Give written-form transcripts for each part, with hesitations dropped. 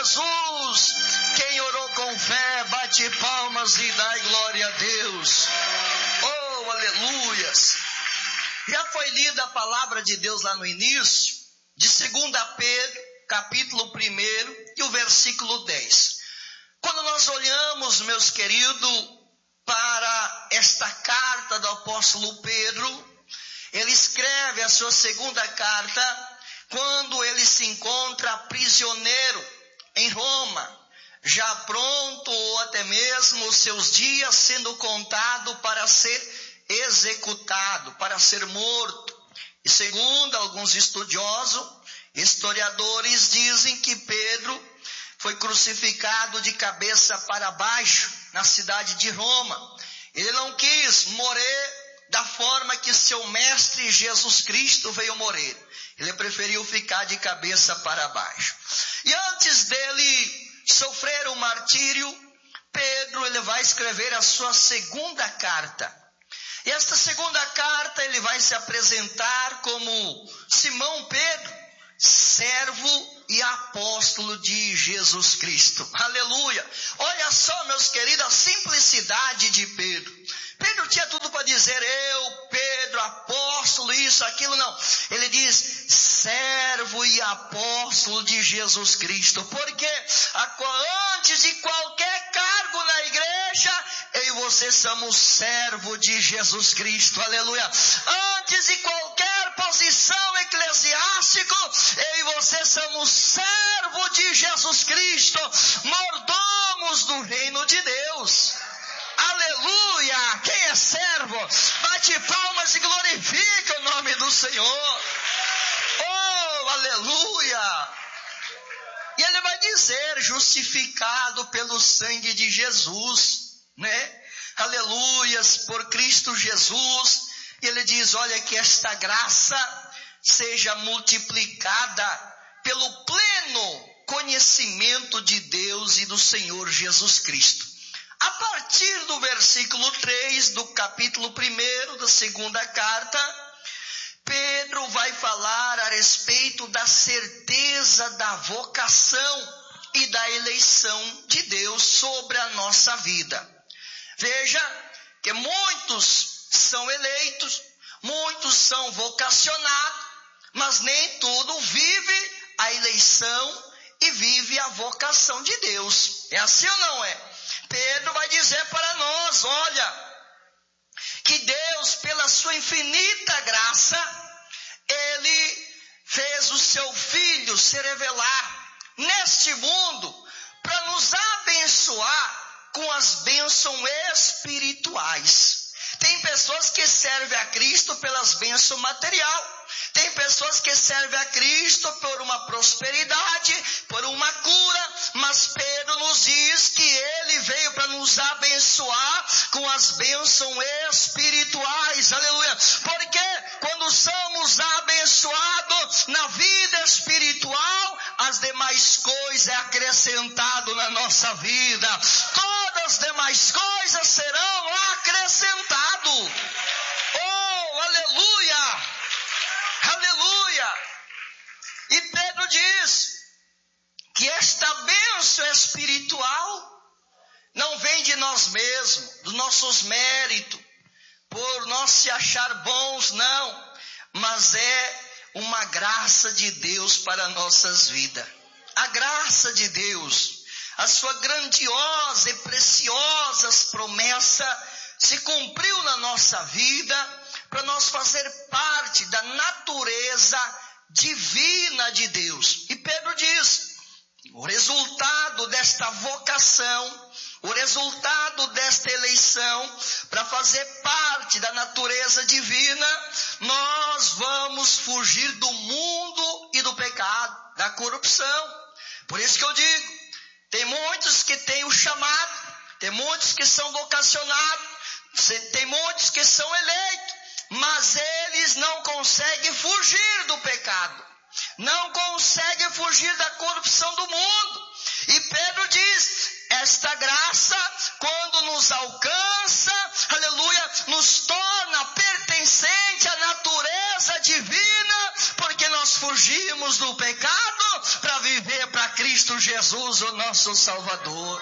Jesus. Quem orou com fé, bate palmas e dá glória a Deus. Oh, aleluias. Já foi lida a palavra de Deus lá no início, de 2 Pedro, capítulo 1, e o versículo 10. Quando nós olhamos, meus queridos, para esta carta do apóstolo Pedro, ele escreve a sua segunda carta quando ele se encontra prisioneiro em Roma, já pronto ou até mesmo os seus dias sendo contado para ser executado, para ser morto. E segundo alguns historiadores dizem que Pedro foi crucificado de cabeça para baixo na cidade de Roma. Ele não quis morrer da forma que seu mestre Jesus Cristo veio morrer. Ele preferiu ficar de cabeça para baixo. E antes dele sofrer o martírio, Pedro ele vai escrever a sua segunda carta. E esta segunda carta ele vai se apresentar como Simão Pedro, servo e apóstolo de Jesus Cristo. Aleluia! Olha só, meus queridos, a simplicidade de Pedro. Pedro tinha tudo para dizer, eu, Pedro, apóstolo, isso, aquilo, não. Ele diz, servo e apóstolo de Jesus Cristo. Porque antes de qualquer cargo na igreja, eu e você somos servo de Jesus Cristo. Aleluia! Antes de qualquer posição eclesiástica, eu e você somos servo de Jesus Cristo, mordomos do reino de Deus. Aleluia! Quem é servo, bate palmas e glorifica o nome do Senhor. Oh, aleluia! E ele vai dizer, justificado pelo sangue de Jesus, né? Aleluias, por Cristo Jesus. E ele diz, olha, que esta graça seja multiplicada pelo pleno conhecimento de Deus e do Senhor Jesus Cristo. A partir do versículo 3 do capítulo 1 da segunda carta, Pedro vai falar a respeito da certeza da vocação e da eleição de Deus sobre a nossa vida. Veja que muitos são eleitos, muitos são vocacionados, mas nem tudo vive a eleição e vive a vocação de Deus. É assim ou não é? Pedro vai dizer para nós, olha, que Deus, pela sua infinita graça, Ele fez o seu Filho se revelar neste mundo para nos abençoar com as bênçãos espirituais. Tem pessoas que servem a Cristo pelas bênçãos materiais. Tem pessoas que servem a Cristo por uma prosperidade, por uma cura, mas Pedro nos diz que Ele veio para nos abençoar com as bênçãos espirituais, aleluia, porque quando somos abençoados na vida espiritual, as demais coisas é acrescentado na nossa vida, todas as demais coisas serão acrescentadas. Oh, aleluia! Aleluia! E Pedro diz que esta bênção espiritual não vem de nós mesmos, dos nossos méritos, por nós se achar bons, não, mas é uma graça de Deus para nossas vidas. A graça de Deus, a sua grandiosa e preciosa promessa se cumpriu na nossa vida, para nós fazer parte da natureza divina de Deus. E Pedro diz, o resultado desta vocação, o resultado desta eleição, para fazer parte da natureza divina, nós vamos fugir do mundo e do pecado, da corrupção. Por isso que eu digo, tem muitos que têm o chamado, tem muitos que são vocacionados, tem muitos que são eleitos, mas eles não conseguem fugir do pecado, não conseguem fugir da corrupção do mundo. E Pedro diz, esta graça, quando nos alcança, aleluia, nos torna pertencente à natureza divina, porque nós fugimos do pecado para viver para Cristo Jesus, o nosso Salvador.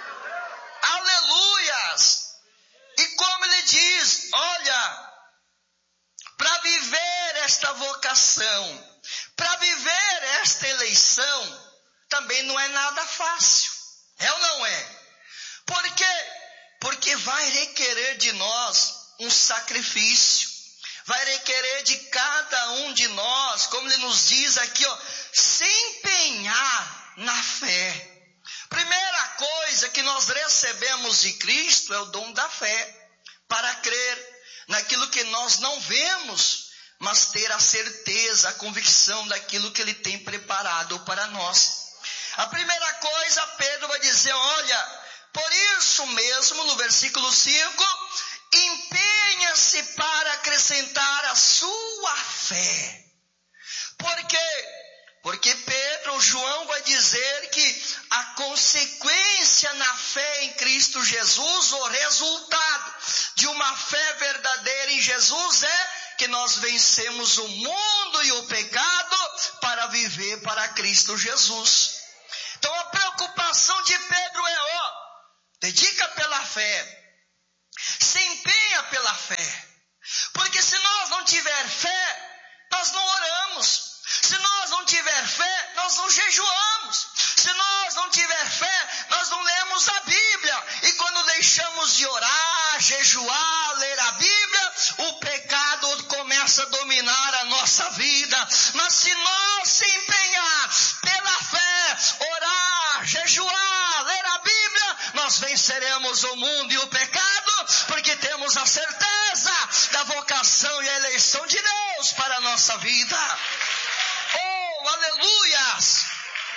Aleluias! E como ele diz, olha, para viver esta vocação, para viver esta eleição, também não é nada fácil. É ou não é? Por quê? Porque vai requerer de nós um sacrifício. Vai requerer de cada um de nós, como ele nos diz aqui, ó, se empenhar na fé. Primeira coisa que nós recebemos de Cristo é o dom da fé, para crer naquilo que nós não vemos, mas ter a certeza, a convicção daquilo que Ele tem preparado para nós. A primeira coisa, Pedro vai dizer, olha, por isso mesmo, no versículo 5, empenha-se para acrescentar a sua fé. Por quê? Porque Pedro, João vai dizer que a consequência na fé em Cristo Jesus, o resultado de uma fé verdadeira em Jesus é que nós vencemos o mundo e o pecado para viver para Cristo Jesus. Então a preocupação de Pedro é, dedica pela fé, se empenha pela fé, porque se nós não tiver fé, nós não oramos. Se nós não tiver fé, nós não jejuamos. Se nós não tiver fé, nós não lemos a Bíblia. E quando deixamos de orar, jejuar, ler a Bíblia, o pecado começa a dominar a nossa vida. Mas se nós se empenhar pela fé, orar, jejuar, ler a Bíblia, nós venceremos o mundo e o pecado, porque temos a certeza da vocação e a eleição de Deus para a nossa vida. Oh, aleluias!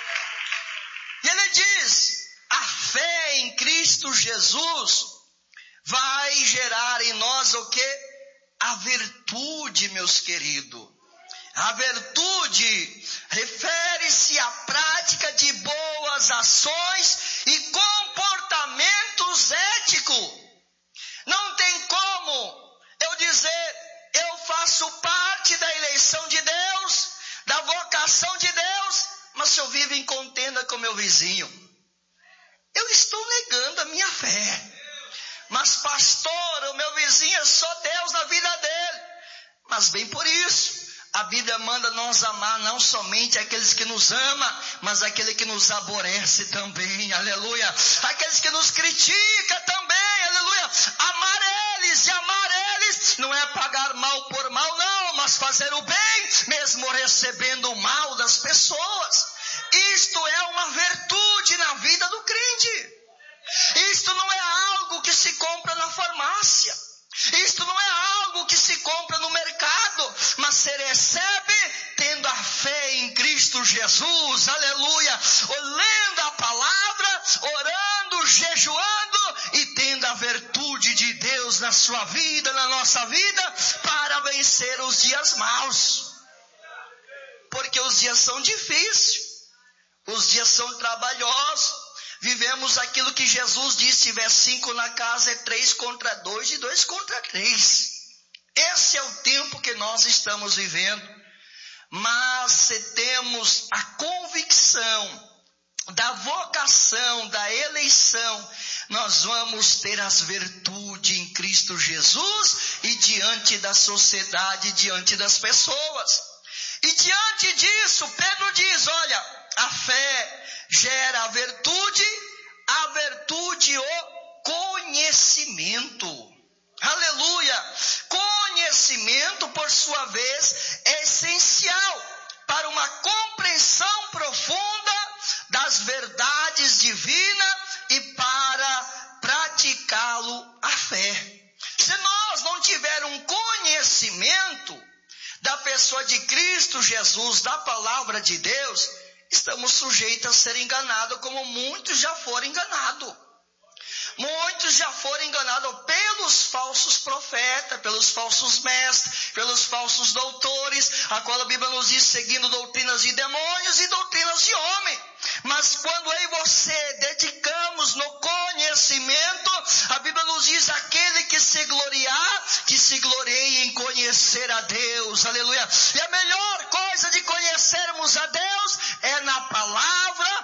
E ele diz, a fé em Cristo Jesus vai gerar em nós o quê? A virtude, meus queridos. A virtude refere-se à prática de boas ações e comportamentos éticos. Não tem como eu dizer, eu faço parte da eleição de Deus, da vocação de Deus, mas se eu vivo em contenda com meu vizinho, eu estou negando a minha fé. Mas pastor, o meu vizinho é só Deus na vida dele. Mas bem por isso, a Bíblia manda nós amar não somente aqueles que nos amam, mas aquele que nos aborrece também, aleluia. Aqueles que nos criticam também, aleluia. Amar eles, e amar eles não é pagar mal por mal, não, mas fazer o bem, mesmo recebendo o mal das pessoas. Isto é uma virtude na vida do crente. Isto não é algo que se compra na farmácia. Isto não é algo que se compra no mercado, mas se recebe tendo a fé em Cristo Jesus, aleluia, lendo a palavra, orando, jejuando e tendo a virtude de Deus na sua vida, na nossa vida, para vencer os dias maus. Porque os dias são difíceis, os dias são trabalhosos. Vivemos aquilo que Jesus disse, se tiver 5 na casa, é 3 contra 2 e 2 contra 3. Esse é o tempo que nós estamos vivendo. Mas se temos a convicção da vocação, da eleição, nós vamos ter as virtudes em Cristo Jesus e diante da sociedade, diante das pessoas. E diante disso, Pedro diz, olha, a fé gera a virtude o conhecimento. Aleluia! Conhecimento, por sua vez, é essencial para uma compreensão profunda das verdades divinas e para praticá-lo a fé. Se nós não tivermos um conhecimento da pessoa de Cristo Jesus, da palavra de Deus, estamos sujeitos a ser enganados, como muitos já foram enganados. Muitos já foram enganados pelos falsos profetas, pelos falsos mestres, pelos falsos doutores, a qual a Bíblia nos diz, seguindo doutrinas de demônios e doutrinas de homem. Mas quando eu e você dedicamos no conhecimento, a Bíblia nos diz, aquele que se gloriar, que se glorie em conhecer a Deus, aleluia. E a melhor coisa de conhecermos a Deus é na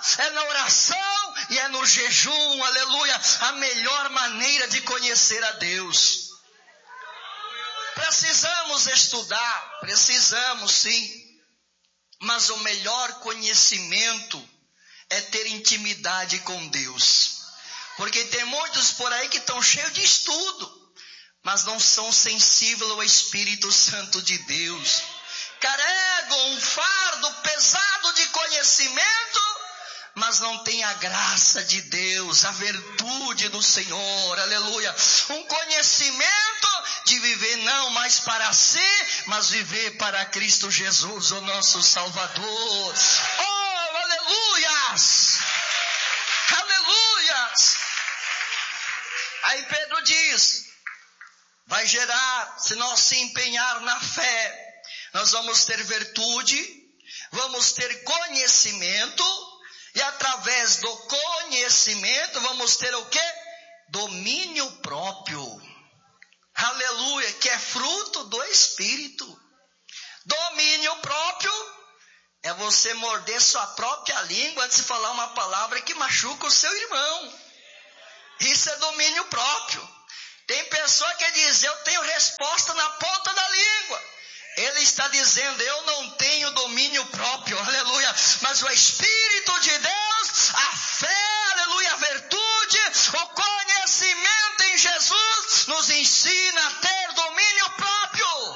é na oração e é no jejum, aleluia, a melhor maneira de conhecer a Deus. Precisamos estudar, precisamos sim, mas o melhor conhecimento é ter intimidade com Deus. Porque tem muitos por aí que estão cheios de estudo, mas não são sensíveis ao Espírito Santo de Deus. Carregam um fardo pesado de conhecimento, mas não tem a graça de Deus, a virtude do Senhor, aleluia. Um conhecimento de viver não mais para si, mas viver para Cristo Jesus, o nosso Salvador. Oh, aleluias! Aleluias! Aí Pedro diz, vai gerar, se nós se empenhar na fé, nós vamos ter virtude, vamos ter conhecimento, e através do conhecimento vamos ter o quê? Domínio próprio. Aleluia, que é fruto do Espírito. Domínio próprio é você morder sua própria língua antes de falar uma palavra que machuca o seu irmão. Isso é domínio próprio. Tem pessoa que diz, eu tenho resposta na ponta da língua. Ele está dizendo, eu não tenho domínio próprio, aleluia. Mas o Espírito de Deus, a fé, aleluia, a virtude, o conhecimento em Jesus, nos ensina a ter domínio próprio.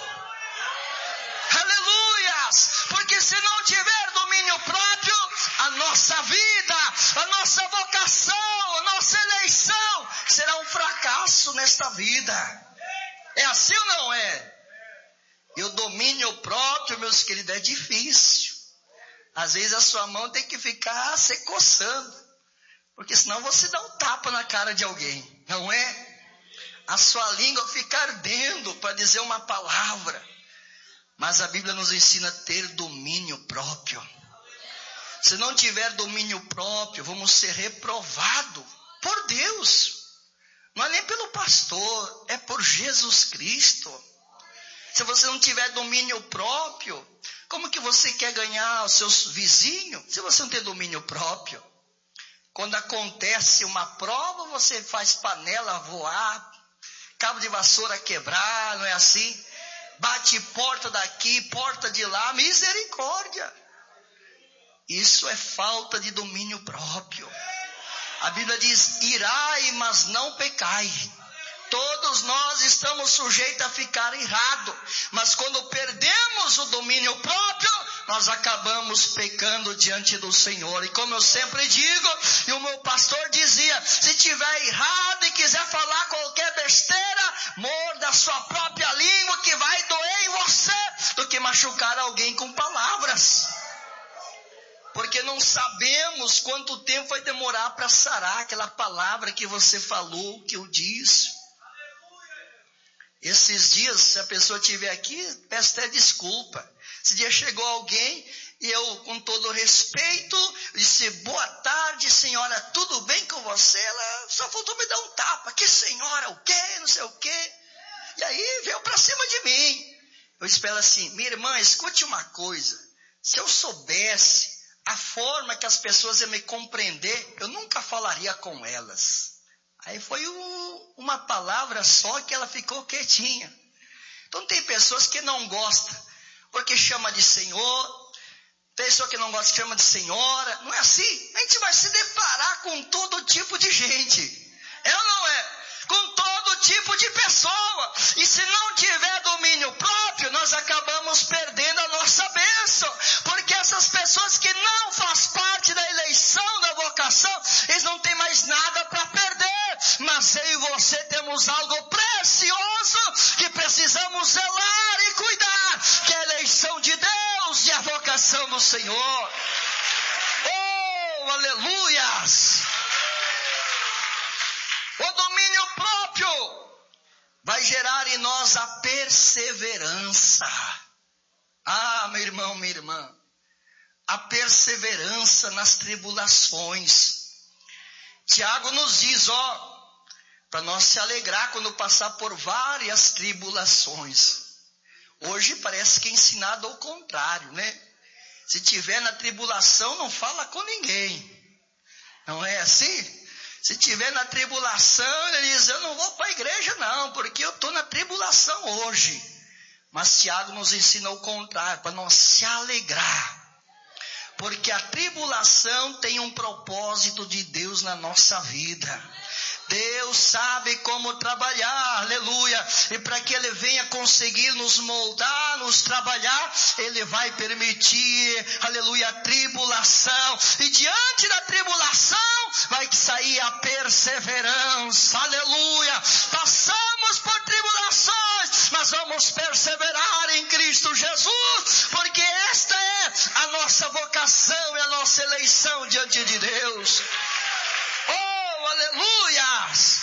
Aleluias! Porque se não tiver domínio próprio, a nossa vida, a nossa vocação, a nossa eleição será um fracasso nesta vida. É assim ou não é? E o domínio próprio, meus queridos, é difícil. Às vezes a sua mão tem que ficar se coçando, porque senão você dá um tapa na cara de alguém, não é? A sua língua fica ardendo para dizer uma palavra. Mas a Bíblia nos ensina a ter domínio próprio. Se não tiver domínio próprio, vamos ser reprovados por Deus. Não é nem pelo pastor, é por Jesus Cristo. Se você não tiver domínio próprio, como que você quer ganhar os seus vizinhos se você não tem domínio próprio? Quando acontece uma prova, você faz panela voar, cabo de vassoura quebrar, não é assim? Bate porta daqui, porta de lá, misericórdia. Isso é falta de domínio próprio. A Bíblia diz, irai, mas não pecai. Todos nós estamos sujeitos a ficar errados, mas quando perdemos o domínio próprio, nós acabamos pecando diante do Senhor. E como eu sempre digo, e o meu pastor dizia, se tiver errado e quiser falar qualquer besteira, morda a sua própria língua, que vai doer em você, do que machucar alguém com palavras. Porque não sabemos quanto tempo vai demorar para sarar aquela palavra que você falou, que eu disse. Esses dias, se a pessoa estiver aqui, peço até desculpa. Esse dia chegou alguém e eu, com todo respeito, disse, boa tarde, senhora, tudo bem com você? Ela só faltou me dar um tapa. Que senhora, o quê? Não sei o quê. E aí veio para cima de mim. Eu espero assim, minha irmã, escute uma coisa. Se eu soubesse a forma que as pessoas iam me compreender, eu nunca falaria com elas. Aí foi uma palavra só que ela ficou quietinha. Então tem pessoas que não gostam, porque chama de Senhor. Pessoa que não gosta chama de senhora. Não é assim? A gente vai se deparar com todo tipo de gente. É ou não é? Com todo tipo de pessoa. E se não tiver domínio próprio, nós acabamos perdendo a nossa bênção. Porque essas pessoas que não fazem parte da eleição, da vocação, eles não têm mais nada para perder. Mas eu e você temos algo precioso que precisamos zelar e cuidar, que é a eleição de Deus e a vocação do Senhor. Oh, aleluias! O domínio próprio vai gerar em nós a perseverança. Ah, meu irmão, minha irmã, a perseverança nas tribulações. Tiago nos diz, para nós se alegrar quando passar por várias tribulações. Hoje parece que é ensinado ao contrário, né? Se tiver na tribulação, não fala com ninguém. Não é assim? Se tiver na tribulação, ele diz, eu não vou para a igreja não, porque eu estou na tribulação hoje. Mas Tiago nos ensina o contrário, para nós se alegrar. Porque a tribulação tem um propósito de Deus na nossa vida. Deus sabe como trabalhar, aleluia, e para que Ele venha conseguir nos moldar, nos trabalhar, Ele vai permitir, aleluia, a tribulação, e diante da tribulação, vai sair a perseverança, aleluia, passamos por tribulações, mas vamos perseverar em Cristo Jesus, porque esta é a nossa vocação e a nossa eleição diante de Deus. Oh, aleluias!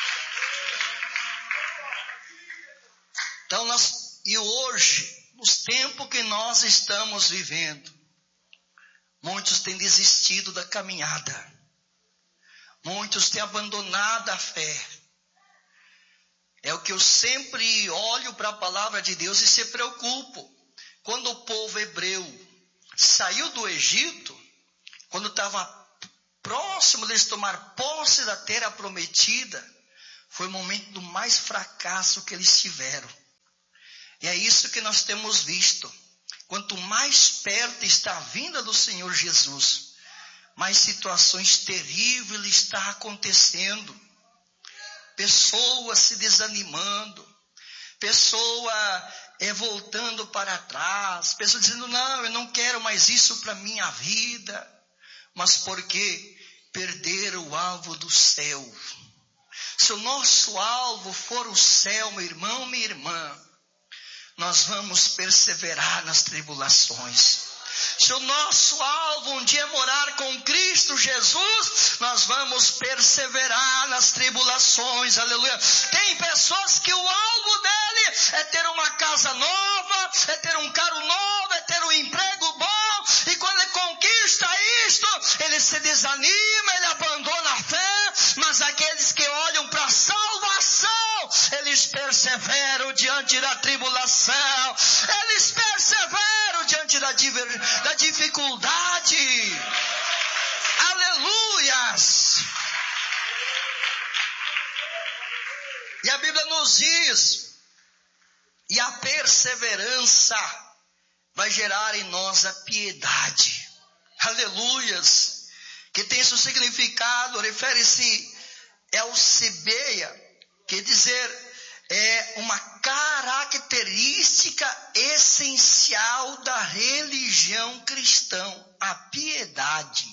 Então e hoje, nos tempos que nós estamos vivendo, muitos têm desistido da caminhada. Muitos têm abandonado a fé. É o que eu sempre olho para a palavra de Deus e se preocupo. Quando o povo hebreu saiu do Egito, quando estava próximo deles tomar posse da terra prometida, foi o momento do mais fracasso que eles tiveram. E é isso que nós temos visto. Quanto mais perto está a vinda do Senhor Jesus, mais situações terríveis está acontecendo. Pessoas se desanimando, pessoa voltando para trás, pessoas dizendo, não, eu não quero mais isso para a minha vida. Mas porque perderam o alvo do céu. Se o nosso alvo for o céu, meu irmão, minha irmã, nós vamos perseverar nas tribulações. Se o nosso alvo um dia é morar com Cristo Jesus, nós vamos perseverar nas tribulações, aleluia. Tem pessoas que o alvo dele é ter uma casa nova, é ter um carro novo, é ter um emprego bom, e quando ele conquista isto, ele se desanima, ele abandona a fé, mas aqueles que olham para a salvação, eles perseveram diante da tribulação, eles perseveram diante da dificuldade. Aleluias! E a Bíblia nos diz, e a perseverança vai gerar em nós a piedade. Aleluias! Que tem seu significado, refere-se ao sebeia, quer dizer, é uma característica essencial da religião cristã, a piedade.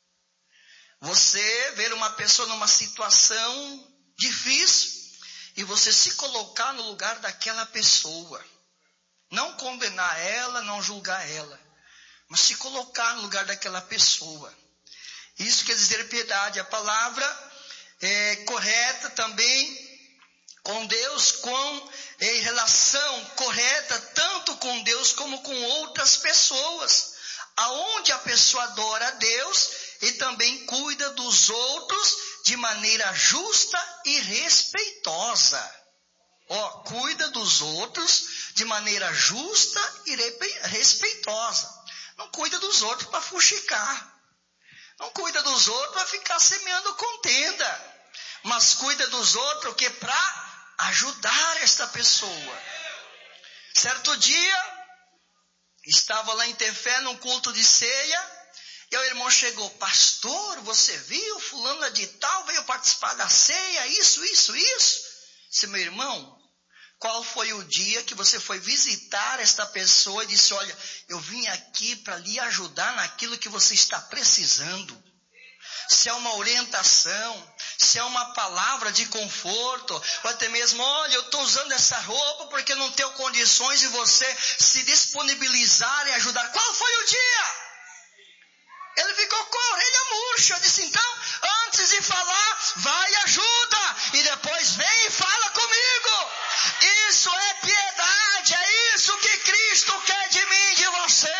Você ver uma pessoa numa situação difícil e você se colocar no lugar daquela pessoa. Não condenar ela, não julgar ela, mas se colocar no lugar daquela pessoa. Isso quer dizer piedade. A palavra é correta também com Deus, em relação correta tanto com Deus como com outras pessoas, aonde a pessoa adora a Deus e também cuida dos outros de maneira justa e respeitosa. Cuida dos outros de maneira justa e respeitosa. Não cuida dos outros para fuxicar. Não cuida dos outros para ficar semeando contenda. Mas cuida dos outros que para ajudar esta pessoa. Certo dia, estava lá em Tefé num culto de ceia, e o irmão chegou, pastor, você viu, fulano de tal veio participar da ceia, isso. Disse, meu irmão, qual foi o dia que você foi visitar esta pessoa e disse, olha, eu vim aqui para lhe ajudar naquilo que você está precisando? Se é uma orientação, se é uma palavra de conforto, ou até mesmo, olha, eu estou usando essa roupa porque não tenho condições de você se disponibilizar e ajudar. Qual foi o dia? Ele ficou com a orelha murcha, disse, então, antes de falar, vai e ajuda, e depois vem e fala comigo. Isso é piedade, é isso que Cristo quer de mim e de você.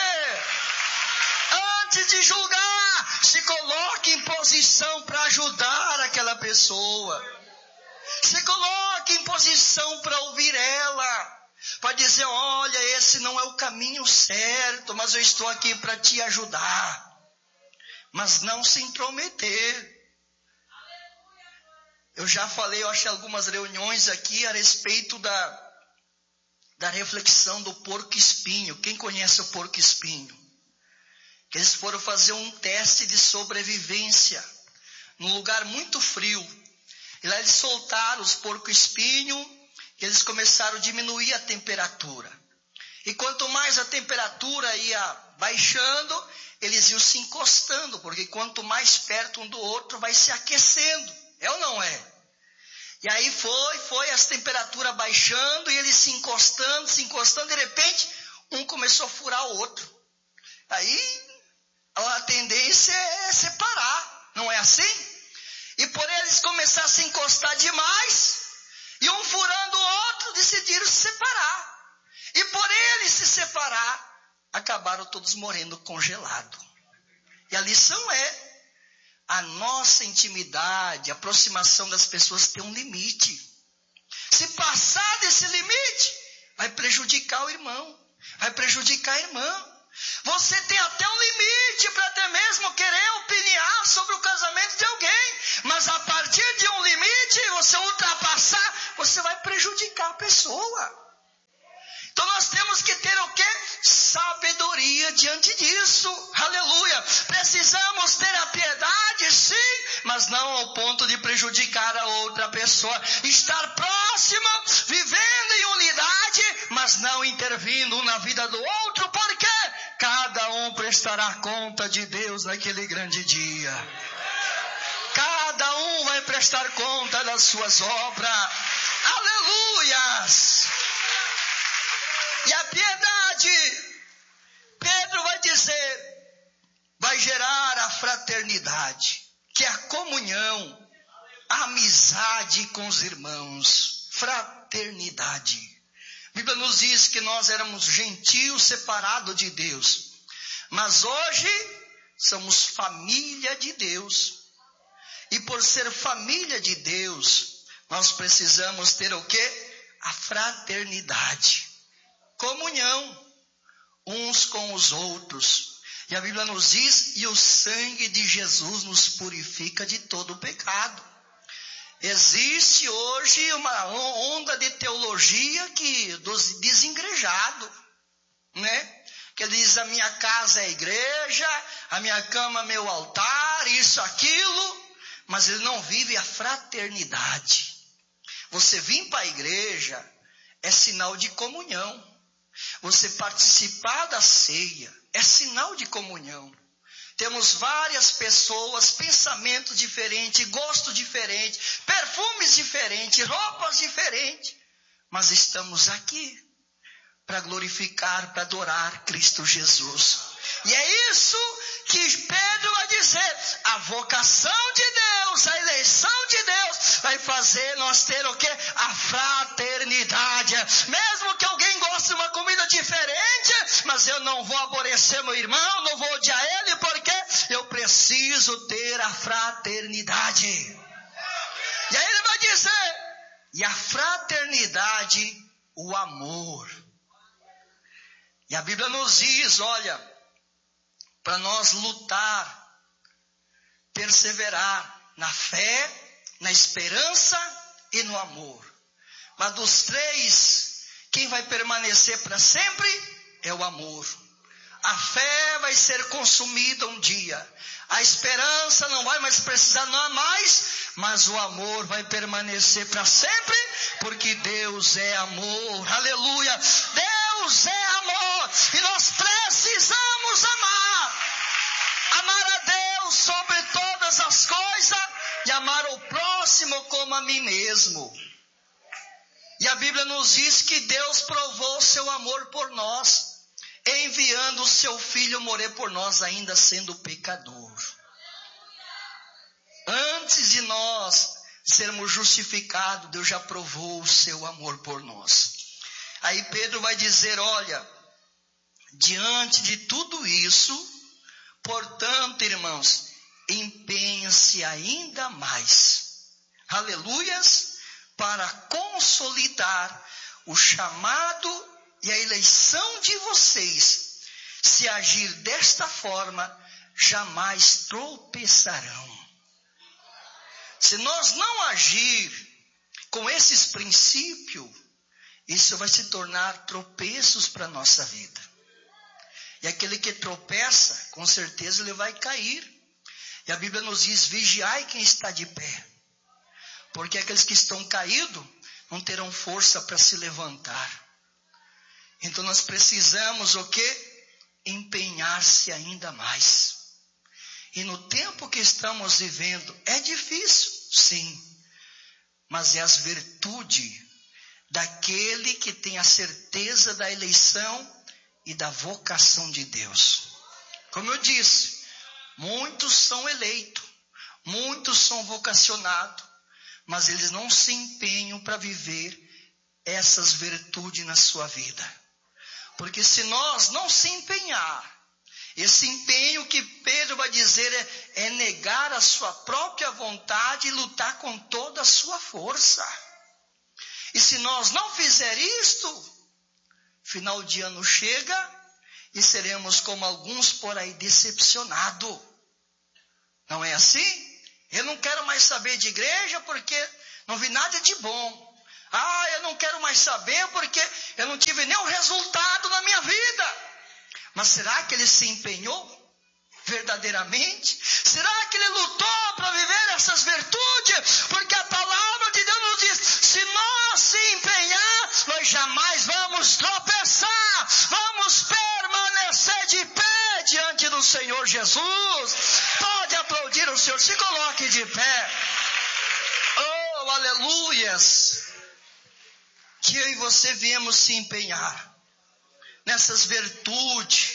Antes de julgar, se coloque em posição para ajudar aquela pessoa. Se coloque em posição para ouvir ela. Para dizer, olha, esse não é o caminho certo, mas eu estou aqui para te ajudar. mas não se intrometer. Eu já falei, eu acho, em algumas reuniões aqui a respeito da reflexão do porco-espinho. Quem conhece o porco-espinho? Que eles foram fazer um teste de sobrevivência num lugar muito frio. E lá eles soltaram os porco-espinho e eles começaram a diminuir a temperatura. E quanto mais a temperatura ia baixando, eles iam se encostando, porque quanto mais perto um do outro vai se aquecendo. É ou não é? E aí foi as temperaturas baixando e eles se encostando, de repente um começou a furar o outro. Aí a tendência é separar, não é assim? E por eles começar a se encostar demais, e um furando o outro, decidiram se separar. E por eles se separar, acabaram todos morrendo congelados. E a lição é, a nossa intimidade, a aproximação das pessoas tem um limite. Se passar desse limite, vai prejudicar o irmão, vai prejudicar a irmã. Você tem até um limite para até mesmo querer opinar sobre o casamento de alguém. Mas a partir de um limite, você ultrapassar, você vai prejudicar a pessoa. Então nós temos que ter o quê? Sabedoria diante disso. Aleluia. Precisamos ter a piedade, sim, mas não ao ponto de prejudicar a outra pessoa. Estar próxima, vivendo em unidade, mas não intervindo um na vida do outro, porque cada um prestará conta de Deus naquele grande dia. Cada um vai prestar conta das suas obras. Aleluias. E a piedade, Pedro vai dizer, vai gerar a fraternidade, que é a comunhão, a amizade com os irmãos. Fraternidade. A Bíblia nos diz que nós éramos gentios separados de Deus, mas hoje somos família de Deus. E por ser família de Deus, nós precisamos ter o quê? A fraternidade. Comunhão uns com os outros. E a Bíblia nos diz, e o sangue de Jesus nos purifica de todo pecado. Existe hoje uma onda de teologia dos desigrejados, né? Que diz, a minha casa é a igreja, a minha cama é meu altar, isso, aquilo, mas ele não vive a fraternidade. Você vir para a igreja é sinal de comunhão. Você participar da ceia é sinal de comunhão. Temos várias pessoas, pensamentos diferentes, gostos diferentes, perfumes diferentes, roupas diferentes, mas estamos aqui para glorificar, para adorar Cristo Jesus. E é isso que Pedro vai dizer, a vocação de Deus, a eleição de Deus vai fazer nós ter o quê? A fraternidade. Mesmo que alguém goste de uma comida diferente, mas eu não vou aborrecer meu irmão, não vou odiar ele, porque eu preciso ter a fraternidade. E aí ele vai dizer, e a fraternidade, o amor. E a Bíblia nos diz, olha, para nós lutar, perseverar na fé, na esperança e no amor. Mas dos três, quem vai permanecer para sempre é o amor. A fé vai ser consumida um dia. A esperança não vai mais precisar, não mais, mas o amor vai permanecer para sempre, porque Deus é amor. Aleluia! Deus é amor e nós precisamos amar. Amar a Deus sobre todas as coisas e amar o próximo como a mim mesmo. E a Bíblia nos diz que Deus provou seu amor por nós, enviando o seu Filho morrer por nós, ainda sendo pecador. Antes de nós sermos justificados, Deus já provou o seu amor por nós. Aí Pedro vai dizer, olha, diante de tudo isso, portanto, irmãos, empenhem-se ainda mais, aleluias, para consolidar o chamado e a eleição de vocês. Se agir desta forma, jamais tropeçarão. Se nós não agir com esses princípios, isso vai se tornar tropeços para a nossa vida. E aquele que tropeça, com certeza ele vai cair. E a Bíblia nos diz, vigiai quem está de pé. Porque aqueles que estão caídos não terão força para se levantar. Então nós precisamos o quê? Empenhar-se ainda mais. E no tempo que estamos vivendo, é difícil, sim. Mas é as virtudes daquele que tem a certeza da eleição e da vocação de Deus. Como eu disse, muitos são eleitos, muitos são vocacionados, mas eles não se empenham para viver essas virtudes na sua vida. Porque se nós não se empenhar, esse empenho que Pedro vai dizer é negar a sua própria vontade e lutar com toda a sua força. E se nós não fizer isto, final de ano chega e seremos como alguns por aí decepcionados. Não é assim? Eu não quero mais saber de igreja porque não vi nada de bom. Eu não quero mais saber porque eu não tive nenhum resultado na minha vida. Mas será que ele se empenhou verdadeiramente? Será que ele lutou para viver essas virtudes? Porque a palavra de Deus nos diz, se nós se empenhar, nós jamais vamos tropeçar. Vamos permanecer de pé diante do Senhor Jesus. Pode aplaudir o Senhor, se coloque de pé. Oh, aleluias! Que eu e você viemos se empenhar nessas virtudes